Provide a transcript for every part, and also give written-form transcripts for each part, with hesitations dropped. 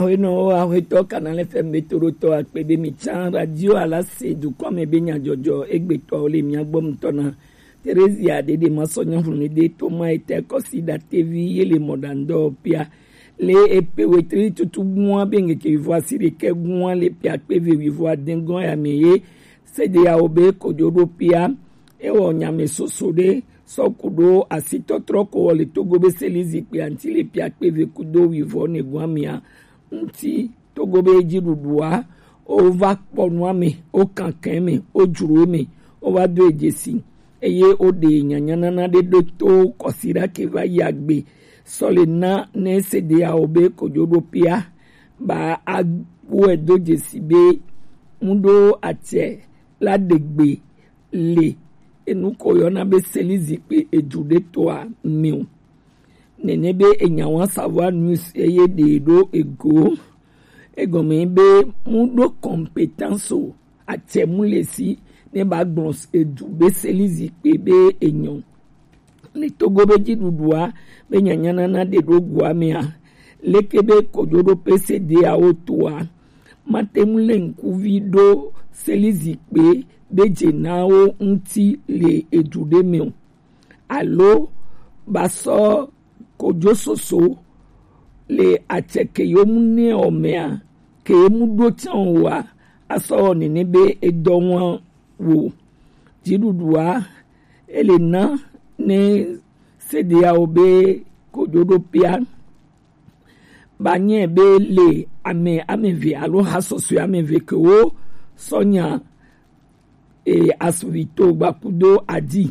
Ahweno ahweto Canal FM betoroto akpebe michan radio ala sedu kwame benya jojo egbeto ole miagbom tona Teresia dede masonyo funide toma ete kosida TV yele modando pia le epewetri tutu mwa benge ke voici de ke gwa le pia peve vivoa dengon ya meye sede ya obe kojodo pia ewo nyame sosode sokudo asito troko le togobe selizi pia antile pia peve kudo vivo ne gwamia nti togobe jirudua o va ponwame o kankeme o jurume o va do ejesi eye o de nyanyana na de to kosira ke va yagbe sole na ne sede ya obe kojodo pia ba agbo edo jesi be mundo atie la degbe le enuko yona be selizi pe ejude to a miu nenebe enyawan savoir news eye de do ego egome be mundo compétence atemulesi ne ba glons ejube selizi pe be enyon le togo be jidudua be nyanyana na de do guamia lekebe kojodo PCD a otoa matemule nkuvido selizi pe beje nao nti le ejude miu alo baso kojo soso le ateke yomune omea ke mudo chanwa aso nenebe edonwa wo jidudua elena ne sedia obe kojodo pia banye be le amevi alo hasosu amevi ko sonya asuvito bakudo adi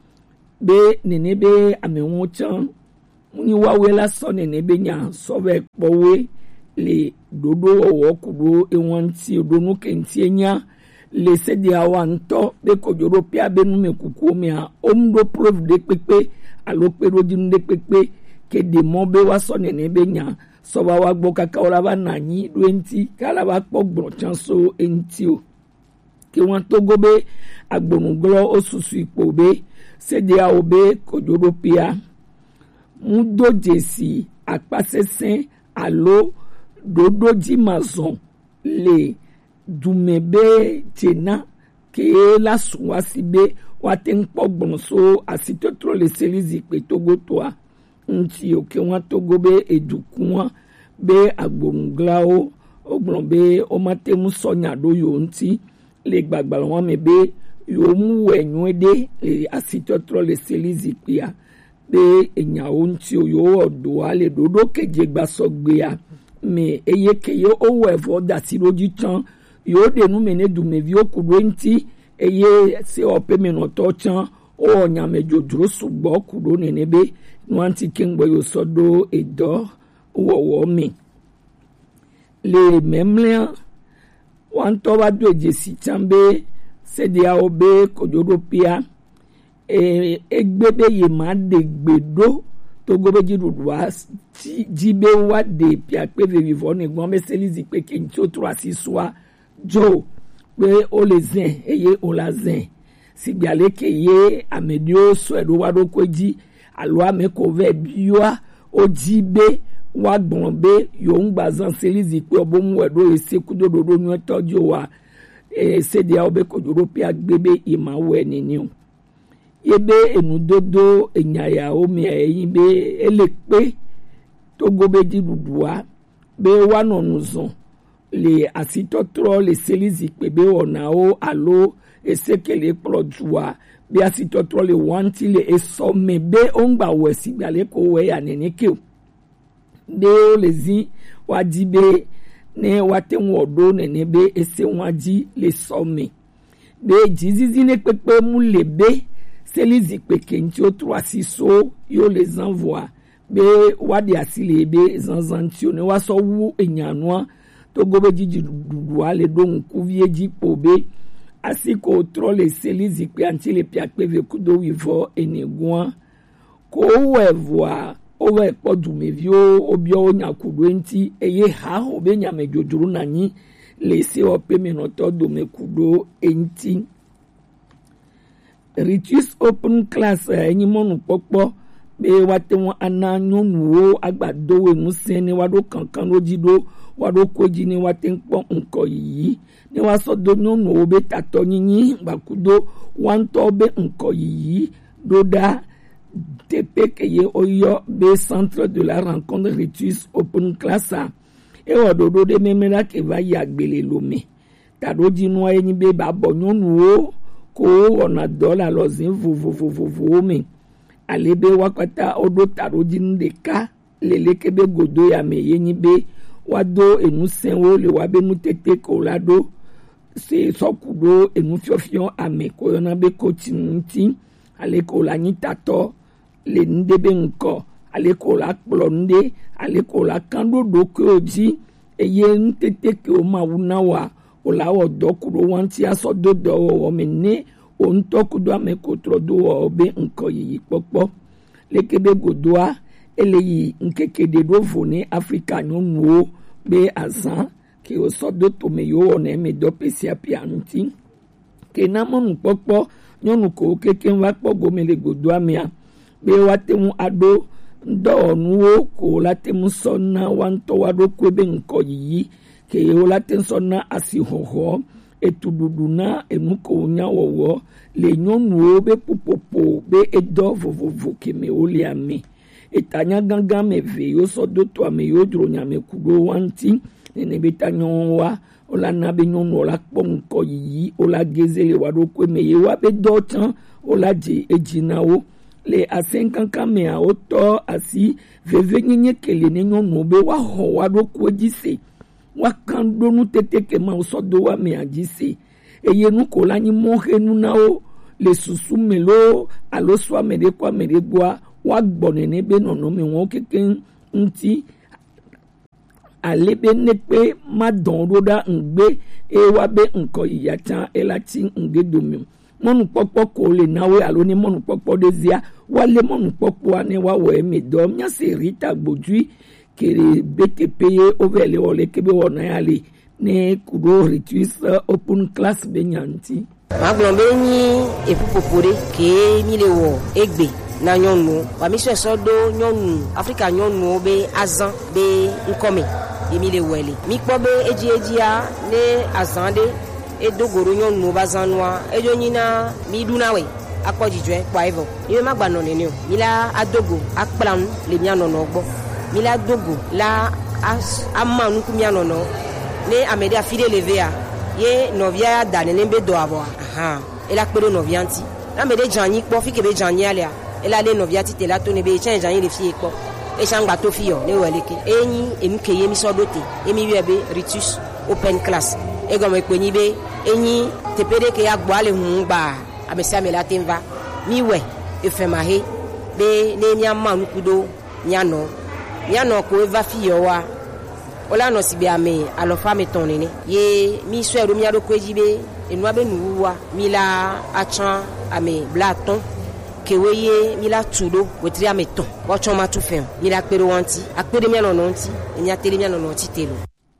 be nenebe amewochan muni wawela so nenebe nya sove powe le dodo owokudo ewanti odonu kenti enya le sedi awanto be kojoro pia be nume kukumia omdo prove de pepe alo pero dinu de pepe ke de mobe wa so nenebe nya so ba wa gbo kaka ora ba nanyi 20 kala ba pogbo chanso entio ki wọn tó góbe agbonuglo osusu ipo be sede a obe kojoro pia mudo jesi apasesen alo dodo jimazon le dumebe jena ke la suwa sibe waten pogbon so asitotro le selizi pe togo toa nti o ke wọn tó góbe edukun be agbonuglo ogbon be o matemu sonya do yo nti le gbagbala wọn mebe yo mu enwede le asitotro le selizi pia be enyawo nti o yo odo ale dodo keje gbasogbe me eye keye owo efo dati loji tan yo de nu mene du mevi okudo nti eye se ope me no to chan o nyame jodro sugbo kudo nenebe nu anti kengbo yo sodo edo wo mi le memle wan to ba do jesi chambe sede a obe kojodo pia egbebe ye ma de gbedo to gobe jidudwa jibe wa de pia pe vivo ne gbon me selizi pe kencho 3 jo pe o le zen eye o la zen sigbale ke ye amedio so edo wa do koji alo ame ko ve biwa o jibe wa gbonbe yo ngbazan selizi pe obomu edo esekudo dodo nu tojo wa sede obe kojoro pia gbebe imawe nini yebe enudodo enyaya omi eyin be elepe togobe jidudua be wanonuzon le asitotro le selizi pe be ona o alo esekele produwa be asitotro le wanti le esome be ongba wesi gbale ko we ya nenike de lezi wajibe ne waten wodo nenebe ese waji le some be jizizi ne pepe mu lebe selizi peke nti o 3 so yo les envoie be wadi asile be zanzanti o ne waso wu enyanwa to gobe jiji duwa le don kuvie jipo be asiko tro le selizi pe anti le pia pe ve kudo wivo enegwa ko wevoa owe podu mevio obio onyakudo nti eye ha obe nyamejoduru nanyi le se ope menoto do mekudo enti Ritus Open Class enyimonu popo be wate won ana nyonu agbado emusen ni wado kankan lojido wado koji ni wate npo nko yi ni waso do nyonu be tato yinyin bakudo wanto be nko yi doda tepekeye oyo be centre de la rencontre Ritus Open Class e ododo de memera ke va yagbele lome tadoji no enyi be babo nyonu ko ona dola lozin vuvuvuvu me alebe wakata odo tadoji ndeka lelekebe godo ya me yenyi be wado enusen wo le wabe mutete ko lado se sokudo enufiofio ame ko yona be ko tinti ale ko la nyitato le ndebe nko ale ko la kplonde ale ko la kando doko oji eye ntete ke o ma wunawa o la o dokuro wanti aso dodo o mene o ntokudo ame ko trodo o be nko yi popo lekebe godoa eleyi nkekede do vone Africa nyonu be azan ke o sodo to me yo na me do pesia pianti ke na monu popo nyonu ko keke wa pogo mele godoa mea be watemu ado ndo nuwo ko latemu sonna wanto wado kwebe nko yi ke o laten sonna asihoho etududuna enuko nya wowo le nyonu be pupopo be edo vovovo ke me oliame etanya ganga me ve yo sodo to ame yo dro nya me kudo wanti ne betanyo wa ola na be nyonu ola kponko yi ola gezele wado kwe me ye wa be dotan ola je ejinawo le asenkanka me a oto asi veve nyenye kele ne nyonu be wa ho wado kwe jise wakando nu tete ke ma osodo wa me ajise eye nu ko la nyi mohe nu na o le susu melo alo swa me de kwa me de gwa wa gbone ne be nono me won keke nti alebe ne pe ma don roda ngbe e wa be nko iyata elati ngedomi monu popo ko le nawe alo ni monu popo dezia wale monu popo ane wa wo eme do nya se rita gbojui kere bete paye ovele ole kebe wona yale ne kudo Ritus Open Class benyanti maglombe ni epupopore ke mi le wo egbe na nyonu wa mi so do nyonu Africa nyonu be azan be nkome emi le wele mi kpo be ejia ne azande edogoro nyonu bazanwa ejo nyina mi dunawe akojijwe kwa evo iwe magba no nene o mi la adogo akplan le mi anono gbo mi la dogo la amanu ku mi anono ne amede afide levea ye novia dane nembe do abo aha ela kpero novianti na mede janyi kpo fi kebe janyi alia ela le noviati te la to ne be change janyi le fi kpo e changba to fi yo ne weleke enyi emke ye mi so dote emi wiebe Ritus Open Class e go me penyi be enyi tepede ke ya gbale hunba amesa me la temva mi we e fe mahe be ne mi amanu kudo nyano ko eva fi yo wa ola no sibe ame alofa metonene ye mi so ero mi ado ko ejibe enwa be nuwa mi la achan ame blaton keweye mi la tudo wetri ame ton wo chon ma tu fe mi la pere wanti apere mi anono nti enya tele mi anono ti telo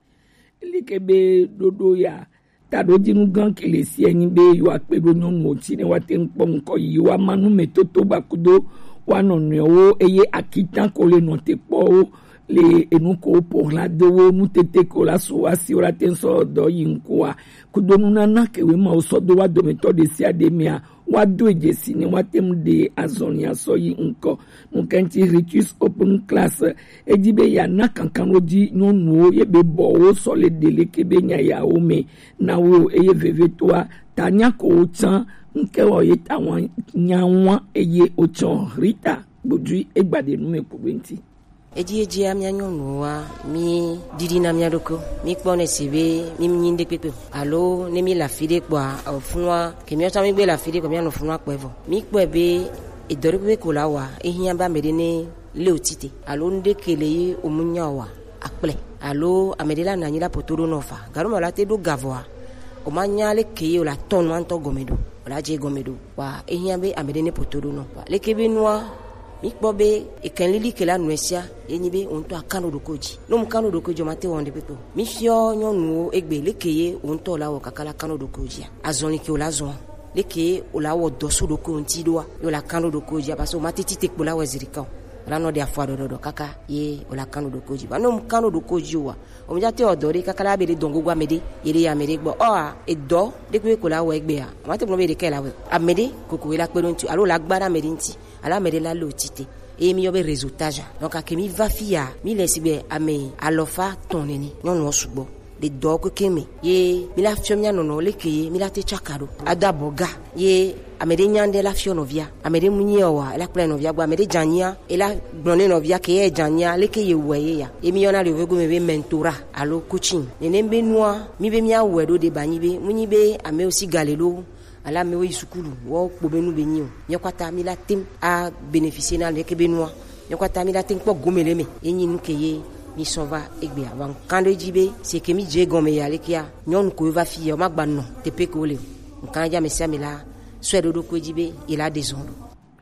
likebe dodo ya tadoji nu gan kele si enyin be yo apero nyonu ti ne wa te npo nko yi wa manu metoto bakudo wa nonu o eye akitan ko le no te po le enuko pour la dowo mutete ko la so asi ora tenso do yinkwa kudonu nana kewe ma osodo wa do metode si ademia wa do ejesi ni wa tem de azonia so yinko nkanti Ritus Open Class ejibe ya na kankan oji nyonu ye be bo o so le dele kebe nya ya o me na wo eye veve toa tanya ko chan nke wo ye tawon nyanwa eye ochon Rita bodui egbade nu me kubenti eji amya nyonu wa mi didi na mya doko mi kpone sibe mi nyinde pepe alo ne mi la fide kwa ofunwa ke mi ota mi gbe la fide ko mi anu funwa pevo mi kpo ebe edori pe ko la wa ehian ba mede ne le otite alo nde kele omunya wa akple alo amedela na nyila potoro nofa garuma la te do gavoa o manya le ke o la ton wanto gomedo la je gomedo wa ehian be amede ne potoro no wa le kebe noa mi kpobe ekenlili kela nuesia enyibe onto akano dokoji no mkano dokoji mate wonde pepo mi fio nyonu egbe lekeye onto lawo kakala kano dokoji azoni ki olazon lekeye olawo doso doko ntidoa yo la kano dokoji parce o mate tite kpola wezirika la no de afwa do kaka ye o la kanu do koji ba no kanu do koji wa o mi jate odori kaka la be de dongo gwa mede yele ya mede gbo e do de ko la wo egbe a ma te mo be de ke la we amede koko la pe ntu alo la gbara mede nti ala mede la lo tite et mi yobe résultat ja donc akemi va fia mi lesibe ame alofa toneni nyon subo de dog keme ye mi la fiomnya no le ke mi la te chakaro adaboga ye amede nyande la fio novia amede munye wa la kple novia gba amede jania e la gbone novia ke e jania le ke ye weye ya e mi yona le vego me be mentora alo coaching nene be noa mi be mi awedo de banyibe munyi be ame aussi galelo ala me we sukulu wo kpobenu be nyi o nyakwata mi la tim a bénéficier na le ke benua nyakwata mi la tim kpo gomeleme enyi nu ke ye mi sova egbe avant quand de jibe c'est que mi je gome ya le kia nyon ko va fi o magba no te pe ko le kan ja me samela swedo do ko jibe il a des ondes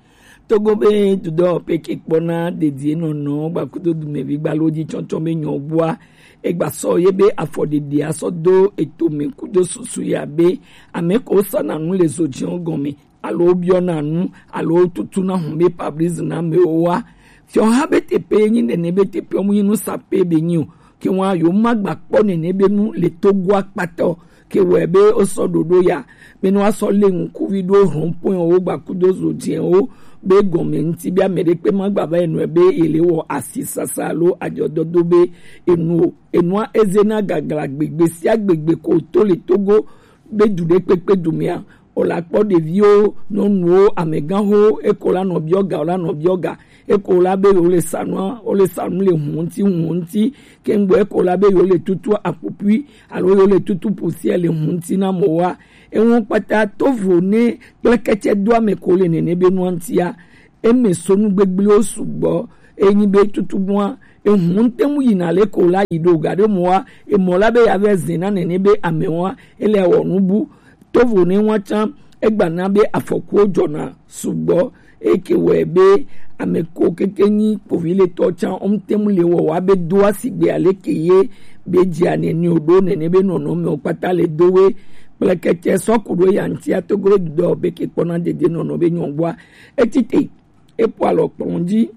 togobe tudo pe ke pona de die no ba kudo du me bi gba loji chonchon me nyon boa egba so yebe afode dia so do eto me kudo susu ya be ameko so na nu le zojion gome alo bio na nu alo tutu na hu me pablis na me owa fi on ha bete pe yin ne bete pe omu yin sa pe be yin ki won ayo magba po ne be nu le togo apato ke webe o so dodo ya me no aso le nku video ronpon o gba kudo zojien o be gomenti bi amere pe magba ba enu ebe elewo asisasa lo ajododo be enu ezena gagla gbegbe si agbegbe ko to le togo be dude pepe dumia o la po de vio no nuo amegan ho ekola no bioga ekola be o le sanu le hunti kengbo ekola be o le tutu apopui alo o le tutu poussière le hunti na mowa enwon pata tovo ne plekeche do amekole ne be nuantia eme sonu gbegbele osugbo enyi be tutu moa ehuntemu yina le kola yido gade moa emola be ya vezina ne be amewa ele wonubu tovo ne wacha egbana be afoku ojona sugbo ekewebe ameko kekenyi povile tocha omtemu le wo wa be doa sigbe alekeye be jiane ni odo ne be nono me opata le dowe plekeche sokuro yanti atogoro do be ke pona dede nono be nyongwa etite epo alo pronji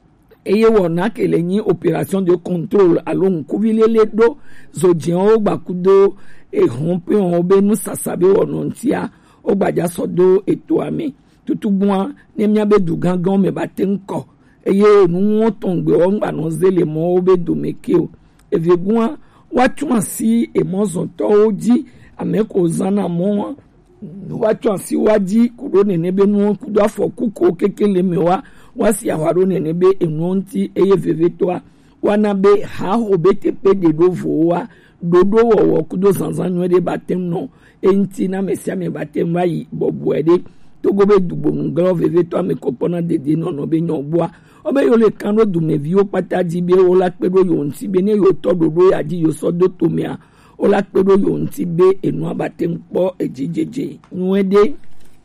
eye wona kele ni opération de contrôle alon kuvile le do zojian ogbakudo ehonpe on be nu sasabe wonontia ogbaja sodo eto ame tutugwa nemya be du gangan me batenko eye nu won tongbe won gba no zele mo be do mekeo evegwa watuma si emozon to oji ameko zana mo watuma si waji kudo ne be nu kudo afokuko kekele mewa wasi awaro ne be enonti eye vevetwa wana be ha obete pe de dovoa dodo wo kudo zanzanyo de batem no enti na mesia me batem wayi bobuede togobe dubonu glo vevetwa me kopona de no be nyobua obe yo le kano du me vio pataji be o la pedo yo nti be ne yo to dodo ya ji yo so do tomia o la pedo yo nti be enu abatem po ejijeje nwede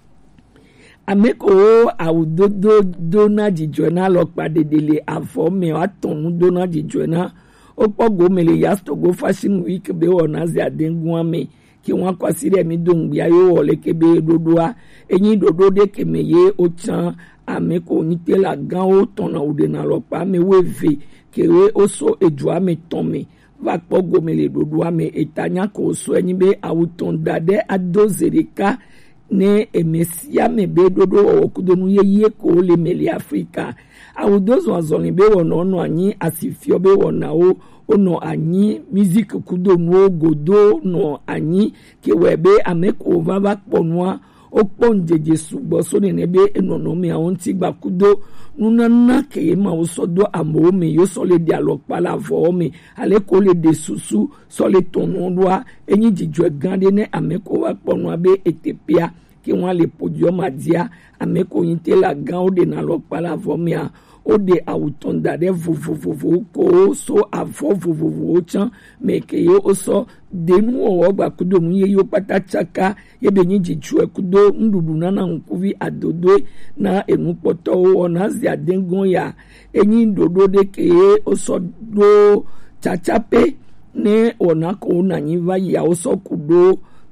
ameko awudodo dona jijona lo pade dele afo me atonu dona jijona opogo mele yastogo fashion week be onazi adengun ame ki won kwasire mi dongbi ayo ole kebe dodoa eyin dodo de kemeye o chan ameko nitela gan o tona udena lo pa me weve kewe oso ejua me tonme va pogo mele dodoa me etanya ko so eyin be awuton dade adozereka ne emesia mebe dodo okudonu ye ko le meli Afrika awudozo azoni be wono no anyi asifio be wona o ono anyi music kudonu godo no anyi ke webe ameko baba ponwa oponjeje sugbo so ne be enono mi awon ti gba kudo nunana ke ma o sodo amo mi yo so le dialogue pala vo mi ale ko le de susu so le tonu doa enyi jijo gande ne ameko wa ponwa be etepia ki won le podium adia ameko yin te la gan o de na lo pala vo mi a o de awutonda de vovovovo ko so avo vovovo chan me ke yo o so denu o gba kudo mu ye yo patachaka ye be nyi jijo kudo ndudu na nkuvi adodo na enu poto o na zia dengon ya enyi dodo de ke o so do chachape ne ona ko na nyi va ya o so kudo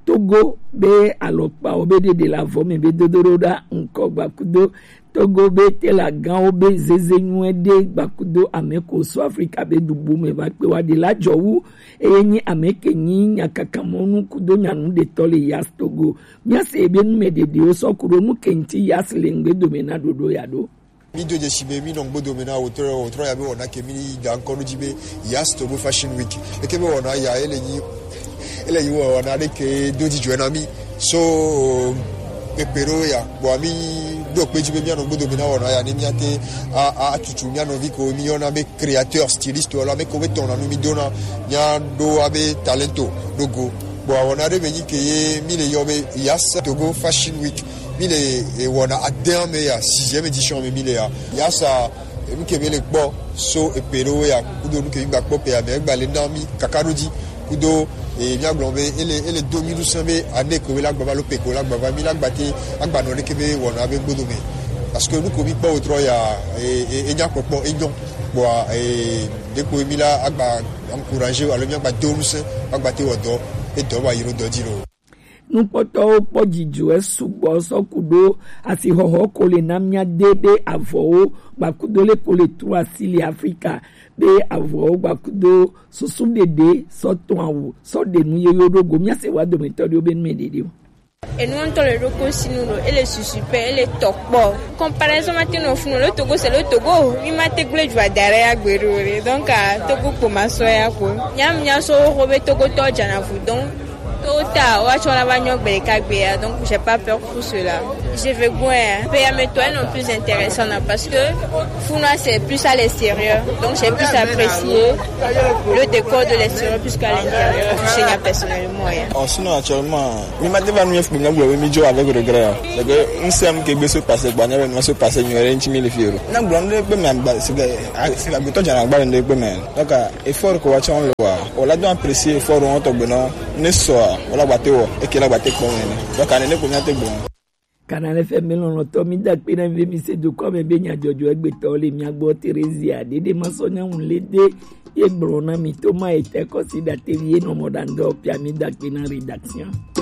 Togo be alokpa obede de la vome be dodoroda nko gbakudo Togo be tela gan obe zeze nwede gbakudo ameko so Africa be dubu me ba pe wa de la jowu enyi ameke nyi nyakakamonu kudo nyanu de tole yas Togo miase ebe nume de de osokuro mu kenti yas lengbe domena dodo yado Mido de Shibemi non domena otro ya be ona ke mi da nkono jibe yas Togo Fashion Week eke be ona ya ele yi ona de ke doji joenami so pepero ya bo mi do pe jibe mi non domena ona ya ni miate a tutu mi non viko mi ona be créateur styliste wala me ko be tona no mi dona nya do abe talento logo bo ona de benyi ke ye mi le yobe yas Togo Fashion Week mile wona ademe ya 6e édition me mile ya sa mukebele gbo so epero ya kudo nuke gba gbo pe ya me gba le nami kakaroji kudo e mi aglombe ele 2012 be ane ko la gba lo pe ko la gba mi la gba te agba no kebe wona be gbodo me parce que nuko mi gbo otro ya e nya popo enyon bo depo mi la agba encourager alo mi agba 2012 agba te wodo e do wa yiro do jiro nupoto pojiju esugbo sokudo ati hoho kole namnya debe avo gbakudo le kole tu asili Africa be avo gbakudo susudede soton awu so de nu yeyodogo miase wa do metodo be medede et nous on le roko sinuno elle est super elle est top bon comparaison maintenant funo le Togo c'est le Togo mi mate gule jwa dare agberore donc Togo pour ma soya ko nyam nyaso robe Togo to jana fu donc donc j'ai pas peur pour cela. Je veux bien. Mais toi non plus intéressant parce que Funa c'est plus à l'extérieur. Donc j'ai plus apprécié le décor de l'extérieur plus qu'à l'intérieur. Je sais personnellement. Sinon actuellement, mi m'a dévalué pour nous voir mi jo avec regret. Donc on sait que be se passer banya be no se passer ñu rent 1000 fiero. Na blonde be me c'est la méthode jana ba ndé be me. Donc effort ko wa chon le wa. On l'a dû apprécier effort on to beno ne so wala batewo ekela batek bon donc anene ko nyate bon Canal FM melon to mi dak pe na mi se do ko me be nya jojo egbe to le mi agbo Teresia dede masonya un lede e brona mi to ma ite consider terie no modando pia mi dak pe na rédaction